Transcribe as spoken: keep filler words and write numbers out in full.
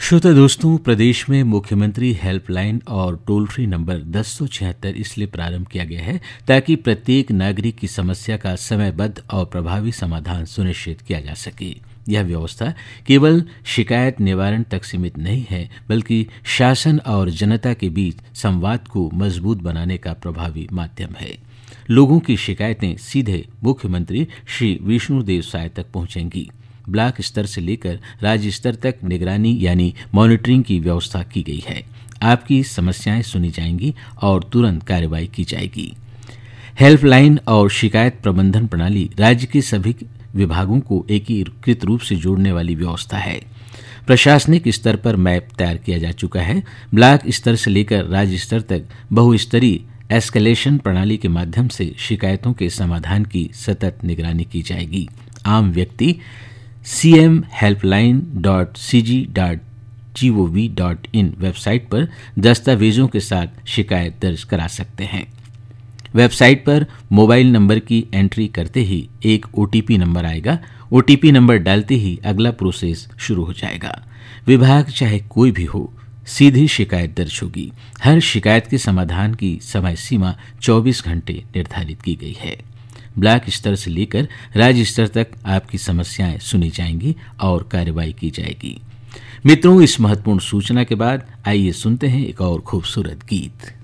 श्रोता दोस्तों, प्रदेश में मुख्यमंत्री हेल्पलाइन और टोल फ्री नंबर दस सौ छिहत्तर इसलिए प्रारंभ किया गया है ताकि प्रत्येक नागरिक की समस्या का समयबद्ध और प्रभावी समाधान सुनिश्चित किया जा सके। यह व्यवस्था केवल शिकायत निवारण तक सीमित नहीं है, बल्कि शासन और जनता के बीच संवाद को मजबूत बनाने का प्रभावी माध्यम है। लोगों की शिकायतें सीधे मुख्यमंत्री श्री विष्णुदेव साय तक पहुंचेंगी। ब्लॉक स्तर से लेकर राज्य स्तर तक निगरानी यानी मॉनिटरिंग की व्यवस्था की गई है। आपकी समस्याएं सुनी जाएंगी और तुरंत कार्रवाई की जाएगी। हेल्पलाइन और शिकायत प्रबंधन प्रणाली राज्य के सभी विभागों को एकीकृत रूप से जोड़ने वाली व्यवस्था है। प्रशासनिक स्तर पर मैप तैयार किया जा चुका है। ब्लॉक स्तर से लेकर राज्य स्तर तक बहुस्तरीय एस्केलेशन प्रणाली के माध्यम से शिकायतों के समाधान की सतत निगरानी की जाएगी। आम व्यक्ति C M helpline dot C ji dot G O V dot in website पर दस्तावेजों के साथ शिकायत दर्ज करा सकते हैं। वेबसाइट पर मोबाइल नंबर की एंट्री करते ही एक ओ टी पी नंबर आएगा। ओ टी पी नंबर डालते ही अगला प्रोसेस शुरू हो जाएगा। विभाग चाहे कोई भी हो, सीधी शिकायत दर्ज होगी। हर शिकायत के समाधान की समय सीमा चौबीस घंटे निर्धारित की गई है। ब्लॉक स्तर से लेकर राज्य स्तर तक आपकी समस्याएं सुनी जाएंगी और कार्रवाई की जाएगी। मित्रों, इस महत्वपूर्ण सूचना के बाद आइए सुनते हैं एक और खूबसूरत गीत।